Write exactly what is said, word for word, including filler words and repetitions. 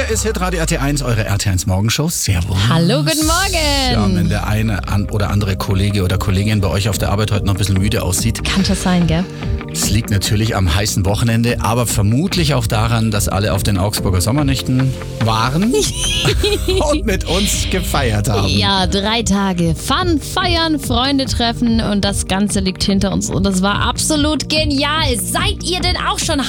Hier ist Hitradio R T eins, eure R T eins Morgenshow. Servus. Hallo, guten Morgen. Ja, wenn der eine an oder andere Kollege oder Kollegin bei euch auf der Arbeit heute noch ein bisschen müde aussieht. Kann das sein, gell? Es liegt natürlich am heißen Wochenende, aber vermutlich auch daran, dass alle auf den Augsburger Sommernächten waren und mit uns gefeiert haben. Ja, drei Tage Fun, feiern, Freunde treffen und das Ganze liegt hinter uns und das war absolut genial. Seid ihr denn auch schon